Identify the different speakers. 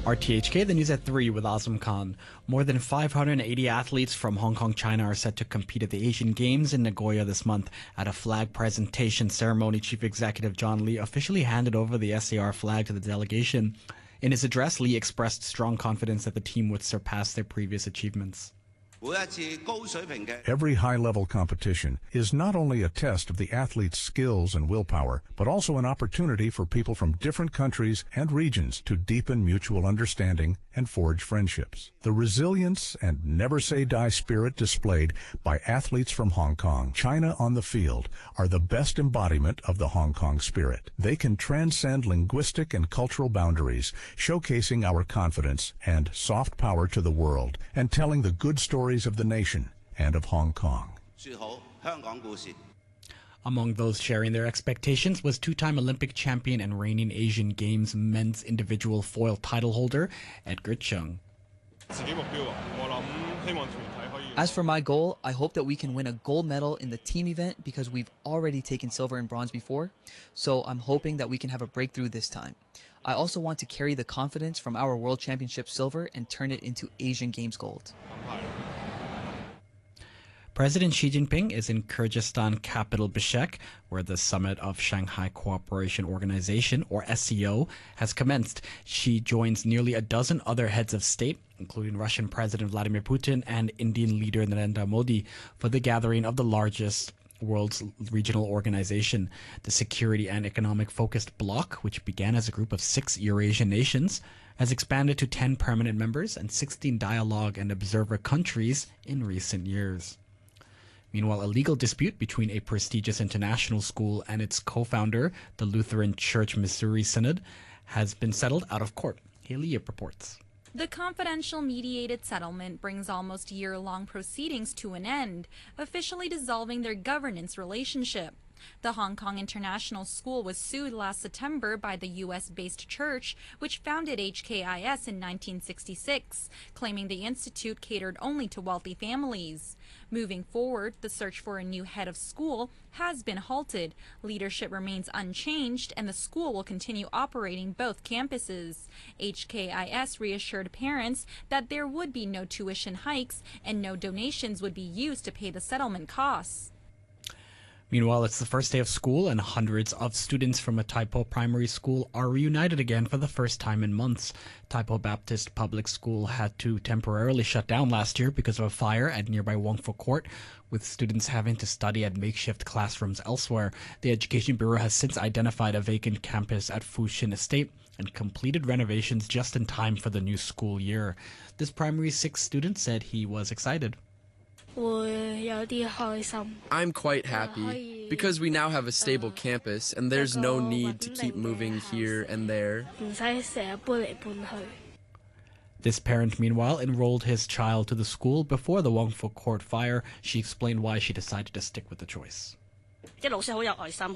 Speaker 1: RTHK, the news at 3 with Azam Khan. More than 580 athletes from Hong Kong, China are set to compete at the Asian Games in Nagoya this month. At a flag presentation ceremony, Chief Executive John Lee officially handed over the SAR flag to the delegation. In his address, Lee expressed strong confidence that the team would surpass their previous achievements.
Speaker 2: Every high-level competition is not only a test of the athlete's skills and willpower, but also an opportunity for people from different countries and regions to deepen mutual understanding and forge friendships. The resilience and never-say-die spirit displayed by athletes from Hong Kong, China on the field, are the best embodiment of the Hong Kong spirit. They can transcend linguistic and cultural boundaries, showcasing our confidence and soft power to the world, and telling the good stories of the nation and of Hong Kong.
Speaker 1: Among those sharing their expectations was two-time Olympic champion and reigning Asian Games men's individual foil title holder Edgar Chung.
Speaker 3: As for my goal, I hope that we can win a gold medal in the team event because we've already taken silver and bronze before, so I'm hoping that we can have a breakthrough this time. I also want to carry the confidence from our World Championship silver and turn it into Asian Games gold.
Speaker 1: President Xi Jinping is in Kyrgyzstan capital Bishkek, where the summit of Shanghai Cooperation Organization, or SCO, has commenced. Xi joins nearly a dozen other heads of state, including Russian President Vladimir Putin and Indian leader Narendra Modi, for the gathering of the largest world's regional organization. The security and economic focused bloc, which began as a group of 6 Eurasian nations, has expanded to 10 permanent members and 16 dialogue and observer countries in recent years. Meanwhile, a legal dispute between a prestigious international school and its co-founder, the Lutheran Church Missouri Synod, has been settled out of court. Haley Yip reports.
Speaker 4: The confidential mediated settlement brings almost year-long proceedings to an end, officially dissolving their governance relationship. The Hong Kong International School was sued last September by the U.S.-based church, which founded HKIS in 1966, claiming the institute catered only to wealthy families. Moving forward, the search for a new head of school has been halted. Leadership remains unchanged, and the school will continue operating both campuses. HKIS reassured parents that there would be no tuition hikes and no donations would be used to pay the settlement costs.
Speaker 1: Meanwhile, it's the first day of school, and hundreds of students from a Tai Po primary school are reunited again for the first time in months. Tai Po Baptist Public School had to temporarily shut down last year because of a fire at nearby Wong Fu Court, with students having to study at makeshift classrooms elsewhere. The Education Bureau has since identified a vacant campus at Fu Shin Estate and completed renovations just in time for the new school year. This primary 6 student said he was excited.
Speaker 5: I'm quite happy because we now have a stable campus and there's no need to keep moving here and there.
Speaker 1: This parent, meanwhile, enrolled his child to the school before the Wong Fu Court fire. She explained why she decided to stick with the choice.